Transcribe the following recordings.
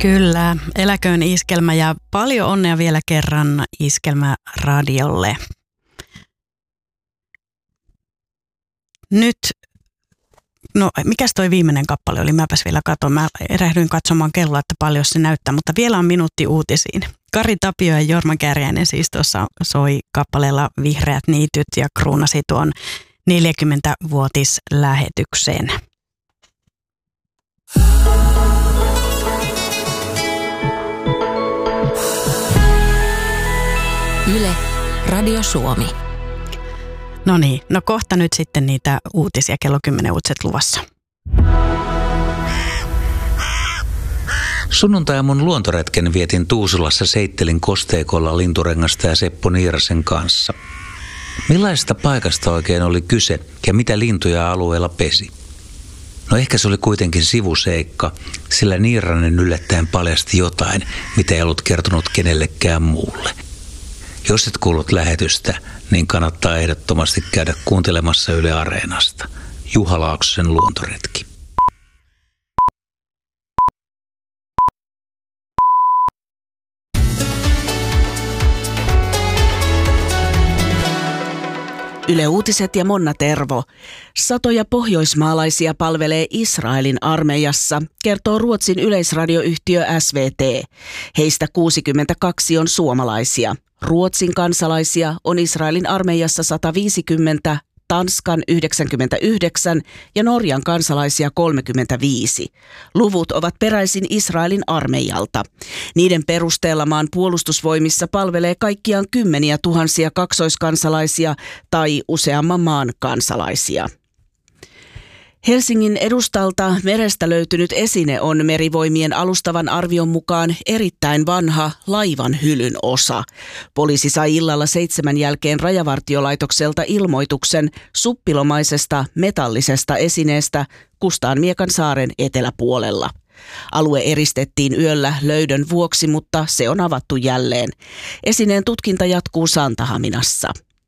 Kyllä, eläköön Iskelmä ja paljon onnea vielä kerran Iskelmä radiolle. Nyt, mikäs toi viimeinen kappale oli? Mäpäs vielä katon. Mä erehdyin katsomaan kelloa, että paljon se näyttää, mutta vielä on minuutti uutisiin. Kari Tapio ja Jorma Kääriäinen siis tuossa soi kappaleella Vihreät niityt ja kruunasi tuon 40-vuotislähetyksen. Yle, Radio Suomi. No niin, kohta nyt sitten niitä uutisia, kello 10 uutiset luvassa. Sunnuntai-aamun luontoretken vietin Tuusulassa Seittelin kosteikolla Linturengasta ja Seppo Niirasen kanssa. Millaisesta paikasta oikein oli kyse ja mitä lintuja alueella pesi? No ehkä se oli kuitenkin sivuseikka, sillä Niiranen yllättäen paljasti jotain, mitä ei ollut kertonut kenellekään muulle. Jos et kuullut lähetystä, niin kannattaa ehdottomasti käydä kuuntelemassa Yle Areenasta. Juha Laaksosen luontoretki. Yle Uutiset ja Monna Tervo. Satoja pohjoismaalaisia palvelee Israelin armeijassa, kertoo Ruotsin yleisradioyhtiö SVT. Heistä 62 on suomalaisia. Ruotsin kansalaisia on Israelin armeijassa 150, Tanskan 99 ja Norjan kansalaisia 35. Luvut ovat peräisin Israelin armeijalta. Niiden perusteella maan puolustusvoimissa palvelee kaikkiaan kymmeniä tuhansia kaksoiskansalaisia tai useamman maan kansalaisia. Helsingin edustalta merestä löytynyt esine on Merivoimien alustavan arvion mukaan erittäin vanha laivan hylyn osa. Poliisi sai illalla 7 jälkeen Rajavartiolaitokselta ilmoituksen suppilomaisesta metallisesta esineestä Kustaanmiekan saaren eteläpuolella. Alue eristettiin yöllä löydön vuoksi, mutta se on avattu jälleen. Esineen tutkinta jatkuu Santahaminassa.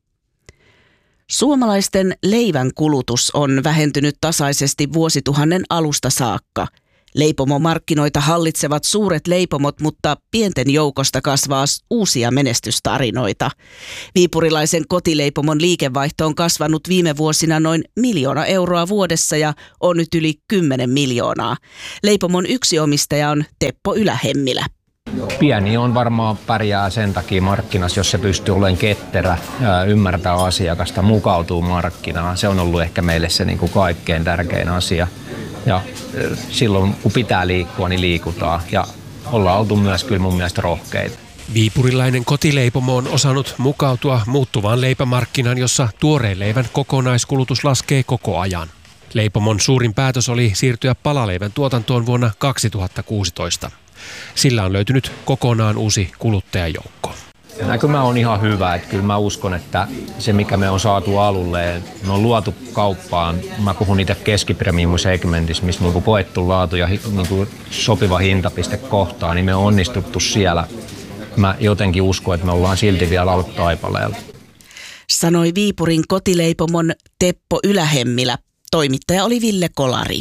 Suomalaisten leivän kulutus on vähentynyt tasaisesti vuosituhannen alusta saakka. Leipomomarkkinoita hallitsevat suuret leipomot, mutta pienten joukosta kasvaa uusia menestystarinoita. Viipurilaisen kotileipomon liikevaihto on kasvanut viime vuosina noin 1 miljoona euroa vuodessa ja on nyt yli 10 miljoonaa. Leipomon yksi omistaja on Teppo Ylähemmilä. Pieni on varmaan pärjää sen takia markkinassa, jos se pystyy olemaan ketterä, ymmärtää asiakasta, mukautuu markkinaan. Se on ollut ehkä meille se niin kuin kaikkein tärkein asia. Ja silloin kun pitää liikkua, niin liikutaan. Ja ollaan oltu myös kyllä mun mielestä rohkeita. Viipurilainen kotileipomo on osannut mukautua muuttuvaan leipämarkkinaan, jossa tuoreen leivän kokonaiskulutus laskee koko ajan. Leipomon suurin päätös oli siirtyä palaleivän tuotantoon vuonna 2016. Sillä on löytynyt kokonaan uusi kuluttajajoukko. Näkymä on ihan hyvä, että kyllä mä uskon, että se mikä me on saatu alulle, me on luotu kauppaan, mä puhun niitä keskipremium-segmentissä, missä niin koettu laatu ja niin sopiva hintapiste kohtaa, niin me on onnistuttu siellä. Mä jotenkin uskon, että me ollaan silti vielä alkutaipaleella. Sanoi Viipurin kotileipomon Teppo Ylähemmilä. Toimittaja oli Ville Kolari.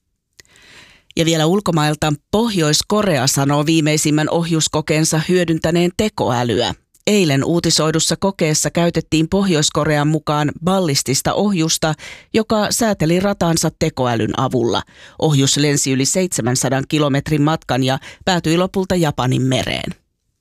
Ja vielä ulkomailta Pohjois-Korea sanoo viimeisimmän ohjuskokeensa hyödyntäneen tekoälyä. Eilen uutisoidussa kokeessa käytettiin Pohjois-Korean mukaan ballistista ohjusta, joka sääteli ratansa tekoälyn avulla. Ohjus lensi yli 700 kilometrin matkan ja päätyi lopulta Japanin mereen.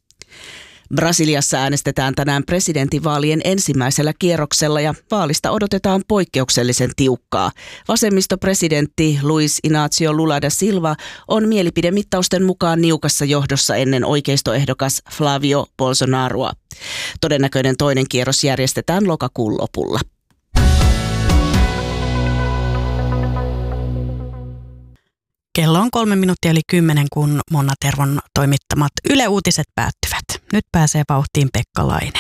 Brasiliassa äänestetään tänään presidentinvaalien ensimmäisellä kierroksella ja vaalista odotetaan poikkeuksellisen tiukkaa. Vasemmistopresidentti Luiz Inácio Lula da Silva on mielipidemittausten mukaan niukassa johdossa ennen oikeistoehdokas Flavio Bolsonaroa. Todennäköinen toinen kierros järjestetään lokakuun lopulla. Kello on 3 minuuttia yli 10, kun Monna Tervon toimittamat Yle Uutiset päättyvät. Nyt pääsee vauhtiin Pekka Laine.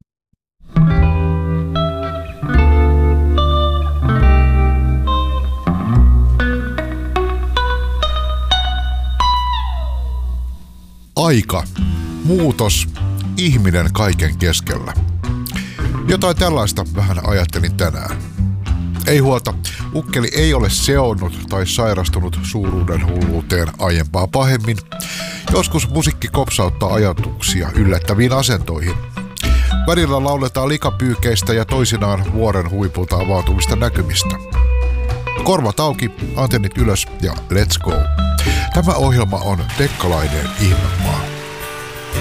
Aika, muutos, ihminen kaiken keskellä. Jotain tällaista vähän ajattelin tänään. Ei huolta, ukkeli ei ole seonnut tai sairastunut suuruuden hulluuteen aiempaa pahemmin, Joskus musiikki kopsauttaa ajatuksia yllättäviin asentoihin. Välillä lauletaan likapyykeistä ja toisinaan vuoren huipulta avautuvista näkymistä. Korvat auki, antennit ylös ja let's go. Tämä ohjelma on Dekkalainen ihmemaa.